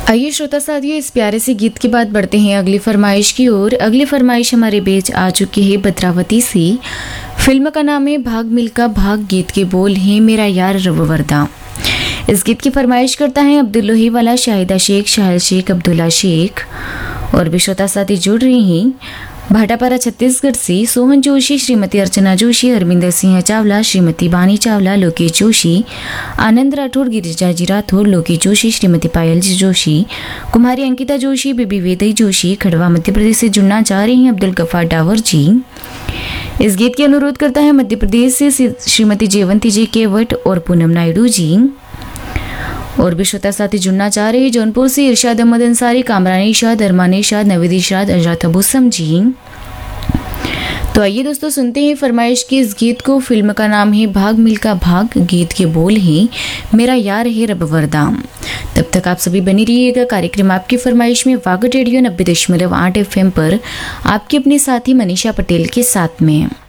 आइए श्रोता साथियों, इस प्यारे से गीत के बाद बढ़ते हैं अगली फरमाइश की ओर। अगली फरमाइश हमारे बीच आ चुकी है भद्रावती से। फिल्म का नाम है भाग मिल्खा भाग, गीत के बोल हैं मेरा यार रवरदा। इस गीत की फरमाइश करता है अब्दुल लोहीवाला, शाहिदा शेख, शाहिल शेख, अब्दुल्ला शेख और भी श्रोता साथी जुड़ रहे हैं भाटापारा छत्तीसगढ़ से। सोहन जोशी, श्रीमती अर्चना जोशी, अरविंदर सिंह चावला, श्रीमती बानी चावला, लोकेश जोशी, आनंद राठौर, गिरिजा जी राठौर, लोकेश जोशी, श्रीमती पायल जी जोशी, कुमारी अंकिता जोशी, बेबी वेदई जोशी खड़वा मध्य प्रदेश से जुड़ना चाह रहे हैं अब्दुल गफार डावर जी। इस गीत की अनुरोध करता है मध्य प्रदेश से श्रीमती जयवंती जी केवट और पूनम नायडू जी। और भी श्रोता साथी जुड़ना चाह रहे हैं जौनपुर से इरशाद अहमद अंसारी, कामरानी इरशाद, अरमान इरशाद, नवीद इरशाद, अजरात अबूसम जी। तो आइए दोस्तों सुनते हैं फरमाइश के इस गीत को। फिल्म का नाम है भाग मिल्खा भाग, गीत के बोल हैं मेरा यार है रबवरदा। तब तक आप सभी बनी रहिएगा कार्यक्रम आपकी फरमाइश में वागट रेडियो 90.8 FM पर आपकी अपनी साथी मनीषा पटेल के साथ में।